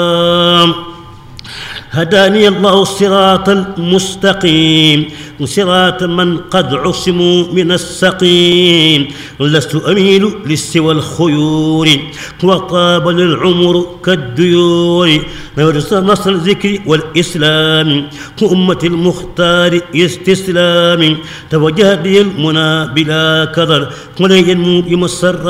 هداني الله الصراط المستقيم صراط من قد عصموا من السقيم لست أميل للسوى الخيور وطاب للعمر كالديور نصر الذكر والإسلام كأمة المختار استسلام توجه لي المنى بلا كدر ولن ينمو بمسر